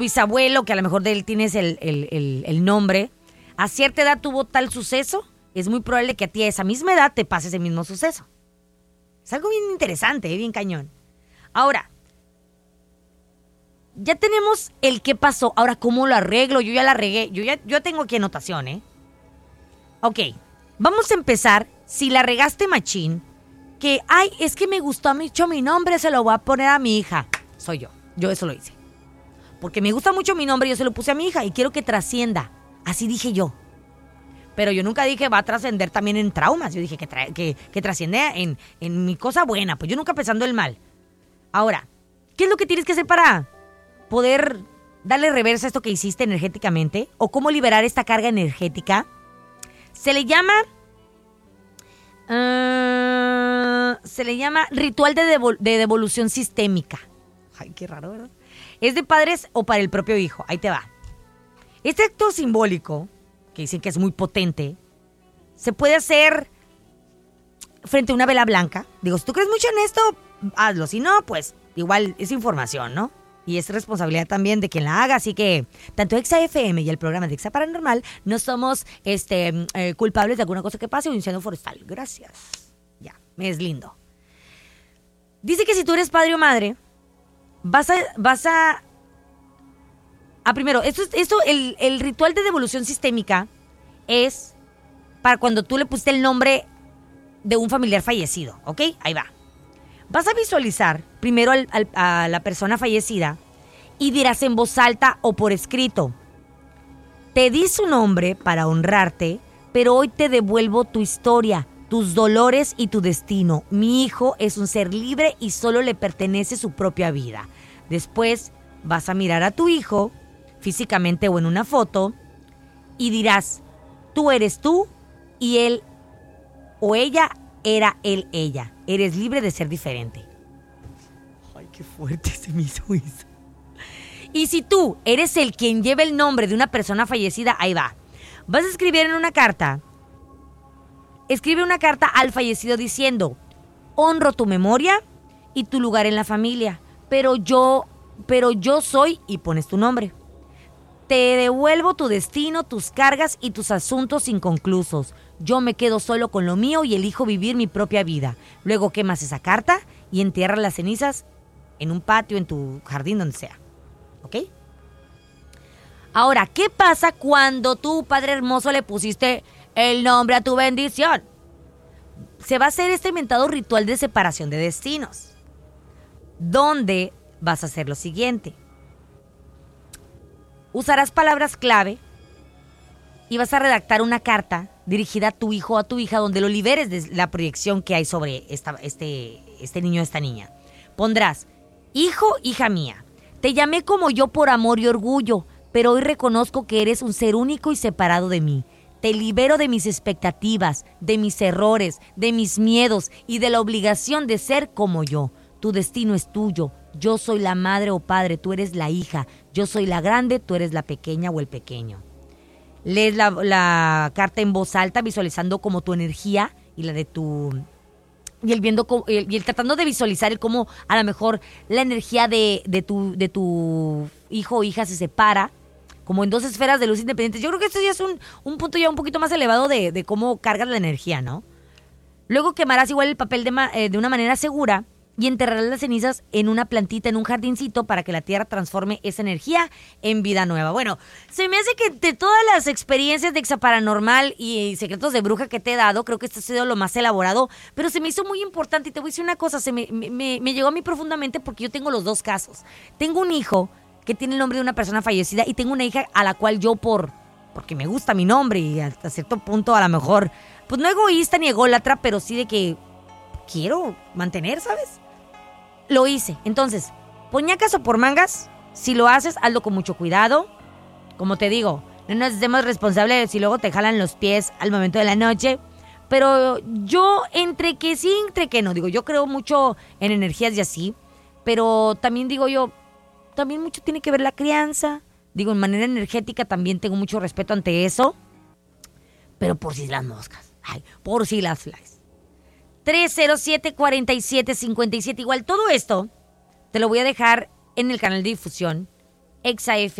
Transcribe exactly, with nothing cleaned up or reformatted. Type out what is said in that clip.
bisabuelo, que a lo mejor de él tienes el, el, el, el nombre, a cierta edad tuvo tal suceso, es muy probable que a ti a esa misma edad te pase ese mismo suceso. Es algo bien interesante, ¿eh? Bien cañón. Ahora, ya tenemos el qué pasó. Ahora, ¿cómo lo arreglo? Yo ya la regué. Yo ya yo tengo aquí anotación, ¿eh? Ok, vamos a empezar. Si la regaste machín, que, ay, es que me gustó mucho mi nombre, se lo voy a poner a mi hija. Soy yo. Yo eso lo hice. Porque me gusta mucho mi nombre, yo se lo puse a mi hija y quiero que trascienda. Así dije yo. Pero yo nunca dije va a trascender también en traumas. Yo dije que, tra- que, que trasciende en, en mi cosa buena. Pues yo nunca pensando el mal. Ahora, ¿qué es lo que tienes que hacer para poder darle reversa a esto que hiciste energéticamente? ¿O cómo liberar esta carga energética? Se le llama... Uh, se le llama ritual de, devol- de devolución sistémica. Ay, qué raro, ¿verdad? Es de padres o para el propio hijo. Ahí te va. Este acto simbólico, que dicen que es muy potente, se puede hacer frente a una vela blanca. Digo, si tú crees mucho en esto, hazlo. Si no, pues igual es información, ¿no? Y es responsabilidad también de quien la haga. Así que tanto Exa F M y el programa de Exa Paranormal no somos este, eh, culpables de alguna cosa que pase o incendio forestal. Gracias. Ya, me deslindo. Dice que si tú eres padre o madre, vas a... Vas a Ah, primero, esto, esto el, el ritual de devolución sistémica es para cuando tú le pusiste el nombre de un familiar fallecido, ¿ok? Ahí va. Vas a visualizar primero al, al, a la persona fallecida y dirás en voz alta o por escrito: te di su nombre para honrarte, pero hoy te devuelvo tu historia, tus dolores y tu destino. Mi hijo es un ser libre y solo le pertenece su propia vida. Después vas a mirar a tu hijo físicamente o en una foto y dirás: tú eres tú y él o ella era él, ella. Eres libre de ser diferente. Ay, qué fuerte se me hizo eso. Y si tú eres el quien lleva el nombre de una persona fallecida, ahí va. Vas a escribir en una carta. Escribe una carta al fallecido diciendo: honro tu memoria y tu lugar en la familia, pero yo, pero yo soy, y pones tu nombre. Te devuelvo tu destino, tus cargas y tus asuntos inconclusos. Yo me quedo solo con lo mío y elijo vivir mi propia vida. Luego quemas esa carta y entierras las cenizas en un patio, en tu jardín, donde sea. ¿Ok? Ahora, ¿qué pasa cuando tú, Padre Hermoso, le pusiste el nombre a tu bendición? Se va a hacer este inventado ritual de separación de destinos, donde vas a hacer lo siguiente. Usarás palabras clave y vas a redactar una carta dirigida a tu hijo o a tu hija donde lo liberes de la proyección que hay sobre esta, este, este niño o esta niña. Pondrás: hijo, hija mía, te llamé como yo por amor y orgullo, pero hoy reconozco que eres un ser único y separado de mí. Te libero de mis expectativas, de mis errores, de mis miedos y de la obligación de ser como yo. Tu destino es tuyo. Yo soy la madre o padre, tú eres la hija. Yo soy la grande, tú eres la pequeña o el pequeño. Lees la, la carta en voz alta, visualizando como tu energía y la de tu... Y el viendo y el tratando de visualizar el cómo a lo mejor la energía de, de, tu, de tu hijo o hija se separa, como en dos esferas de luz independientes. Yo creo que esto ya es un, un punto ya un poquito más elevado de, de cómo cargas la energía, ¿no? Luego quemarás igual el papel de, ma, eh, de una manera segura y enterrarás las cenizas en una plantita, en un jardincito, para que la tierra transforme esa energía en vida nueva. Bueno, se me hace que de todas las experiencias de Exa Paranormal y secretos de bruja que te he dado, creo que este ha sido lo más elaborado, pero se me hizo muy importante. Y te voy a decir una cosa, se me, me, me llegó a mí profundamente porque yo tengo los dos casos. Tengo un hijo que tiene el nombre de una persona fallecida y tengo una hija a la cual yo por porque me gusta mi nombre y hasta cierto punto a lo mejor, pues no egoísta ni ególatra, pero sí de que quiero mantener, ¿sabes? Lo hice. Entonces, poñacas o por mangas, si lo haces, hazlo con mucho cuidado. Como te digo, no nos hacemos responsables si luego te jalan los pies al momento de la noche. Pero yo, entre que sí, entre que no, digo, yo creo mucho en energías y así, pero también digo yo, también mucho tiene que ver la crianza. Digo, en manera energética también tengo mucho respeto ante eso. Pero por si las moscas. Ay, por si las flies. tres cero siete, cuatro siete, cinco siete. Igual todo esto te lo voy a dejar en el canal de difusión Exa